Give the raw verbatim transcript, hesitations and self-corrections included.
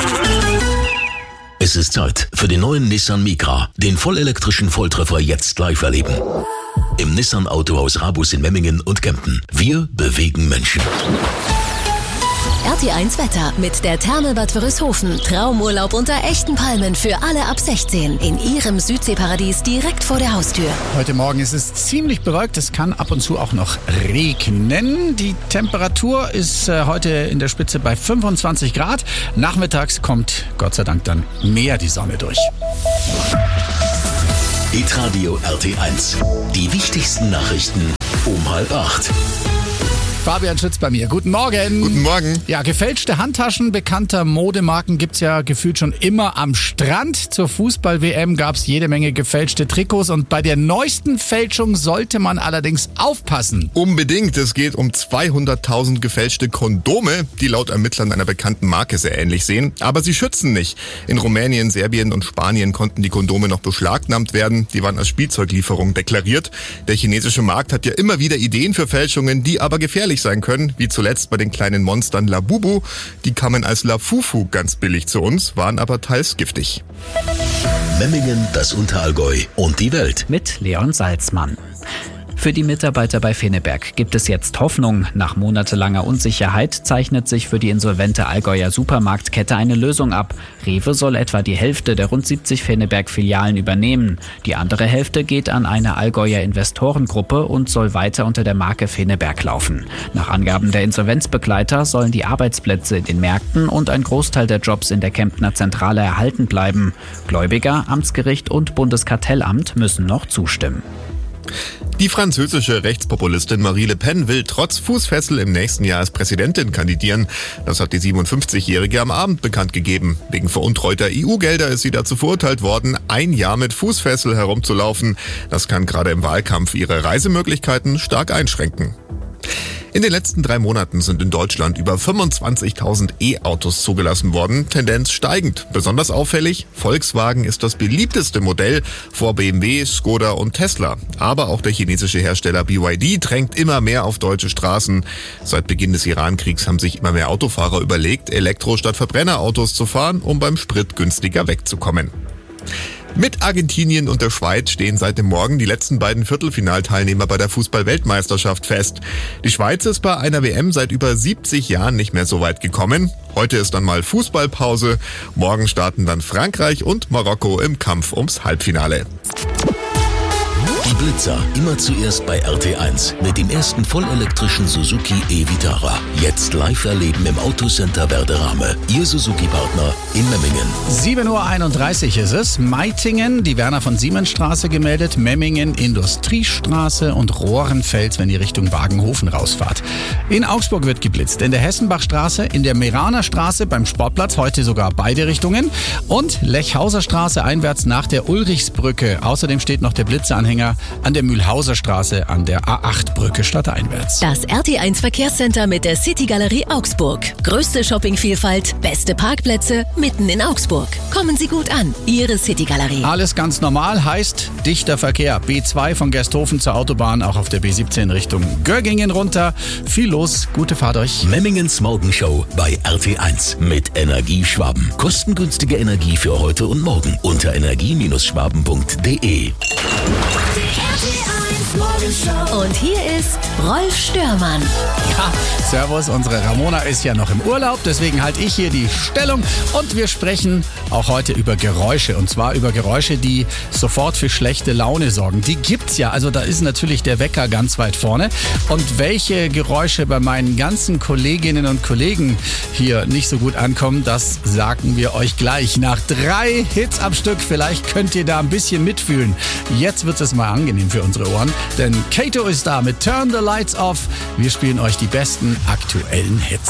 Es ist Zeit für den neuen Nissan Micra, den vollelektrischen Volltreffer jetzt live erleben. Im Nissan Autohaus Rabus in Memmingen und Kempten. Wir bewegen Menschen. R T eins Wetter mit der Therme Bad Wörishofen. Traumurlaub unter echten Palmen für alle ab sechzehn. In Ihrem Südseeparadies direkt vor der Haustür. Heute Morgen ist es ziemlich bewölkt. Es kann ab und zu auch noch regnen. Die Temperatur ist äh, heute in der Spitze bei fünfundzwanzig Grad. Nachmittags kommt Gott sei Dank dann mehr die Sonne durch. Hitradio R T eins. Die wichtigsten Nachrichten um halb acht. Fabian Schütz bei mir. Guten Morgen. Guten Morgen. Ja, gefälschte Handtaschen bekannter Modemarken gibt's ja gefühlt schon immer am Strand. Zur Fußball-W M gab's jede Menge gefälschte Trikots und bei der neuesten Fälschung sollte man allerdings aufpassen. Unbedingt. Es geht um zweihunderttausend gefälschte Kondome, die laut Ermittlern einer bekannten Marke sehr ähnlich sehen. Aber sie schützen nicht. In Rumänien, Serbien und Spanien konnten die Kondome noch beschlagnahmt werden. Die waren als Spielzeuglieferung deklariert. Der chinesische Markt hat ja immer wieder Ideen für Fälschungen, die aber gefährlich sein können, wie zuletzt bei den kleinen Monstern Labubu. Die kamen als Lafufu ganz billig zu uns, waren aber teils giftig. Memmingen, das Unterallgäu und die Welt. Mit Leon Salzmann. Für die Mitarbeiter bei Feneberg gibt es jetzt Hoffnung. Nach monatelanger Unsicherheit zeichnet sich für die insolvente Allgäuer Supermarktkette eine Lösung ab. Rewe soll etwa die Hälfte der rund siebzig Feneberg-Filialen übernehmen. Die andere Hälfte geht an eine Allgäuer Investorengruppe und soll weiter unter der Marke Feneberg laufen. Nach Angaben der Insolvenzbegleiter sollen die Arbeitsplätze in den Märkten und ein Großteil der Jobs in der Kemptner Zentrale erhalten bleiben. Gläubiger, Amtsgericht und Bundeskartellamt müssen noch zustimmen. Die französische Rechtspopulistin Marie Le Pen will trotz Fußfessel im nächsten Jahr als Präsidentin kandidieren. Das hat die siebenundfünfzigjährige am Abend bekannt gegeben. Wegen veruntreuter E U-Gelder ist sie dazu verurteilt worden, ein Jahr mit Fußfessel herumzulaufen. Das kann gerade im Wahlkampf ihre Reisemöglichkeiten stark einschränken. In den letzten drei Monaten sind in Deutschland über fünfundzwanzigtausend E-Autos zugelassen worden, Tendenz steigend. Besonders auffällig, Volkswagen ist das beliebteste Modell vor B M W, Skoda und Tesla. Aber auch der chinesische Hersteller B Y D drängt immer mehr auf deutsche Straßen. Seit Beginn des Iran-Kriegs haben sich immer mehr Autofahrer überlegt, Elektro- statt Verbrennerautos zu fahren, um beim Sprit günstiger wegzukommen. Mit Argentinien und der Schweiz stehen seit dem Morgen die letzten beiden Viertelfinalteilnehmer bei der Fußball-Weltmeisterschaft fest. Die Schweiz ist bei einer W M seit über siebzig Jahren nicht mehr so weit gekommen. Heute ist dann mal Fußballpause. Morgen starten dann Frankreich und Marokko im Kampf ums Halbfinale. Die Blitzer, immer zuerst bei R T eins mit dem ersten vollelektrischen Suzuki e-Vitara. Jetzt live erleben im Autocenter Werderame. Ihr Suzuki-Partner in Memmingen. sieben Uhr einunddreißig ist es. Meitingen, die Werner von Siemens Straße gemeldet. Memmingen, Industriestraße und Rohrenfels, wenn ihr Richtung Wagenhofen rausfahrt. In Augsburg wird geblitzt. In der Hessenbachstraße, in der Meraner Straße beim Sportplatz, heute sogar beide Richtungen. Und Lechhauser Straße einwärts nach der Ulrichsbrücke. Außerdem steht noch der Blitzeanhänger an der Mühlhauser Straße an der A acht Brücke stadteinwärts. Das R T eins Verkehrscenter mit der City Galerie Augsburg. Größte Shoppingvielfalt, beste Parkplätze mitten in Augsburg. Kommen Sie gut an. Ihre City Galerie. Alles ganz normal, heißt dichter Verkehr. B zwei von Gersthofen zur Autobahn, auch auf der B siebzehn Richtung Göggingen runter. Viel los, gute Fahrt euch. Memmingens Morgenshow bei R T eins mit Energie Schwaben. Kostengünstige Energie für heute und morgen unter energie Schwaben punkt de. Und hier ist Rolf Störmann. Ja, servus, unsere Ramona ist ja noch im Urlaub, deswegen halte ich hier die Stellung und wir sprechen auch heute über Geräusche und zwar über Geräusche, die sofort für schlechte Laune sorgen. Die gibt's ja, also da ist natürlich der Wecker ganz weit vorne und welche Geräusche bei meinen ganzen Kolleginnen und Kollegen hier nicht so gut ankommen, das sagen wir euch gleich. Nach drei Hits am Stück, vielleicht könnt ihr da ein bisschen mitfühlen. Jetzt wird es mal angenehm für unsere Ohren, denn Kato ist da mit Turn the Lights Off. Wir spielen euch die besten aktuellen Hits.